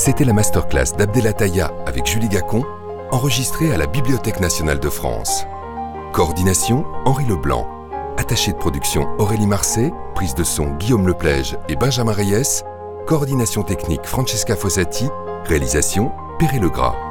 C'était la masterclass d'Abdelataya avec Julie Gacon, enregistrée à la Bibliothèque nationale de France. Coordination, Henri Leblanc. Attaché de production, Aurélie Marcet. Prise de son, Guillaume Leplège et Benjamin Reyes. Coordination technique, Francesca Fossati. Réalisation, Perret Legras.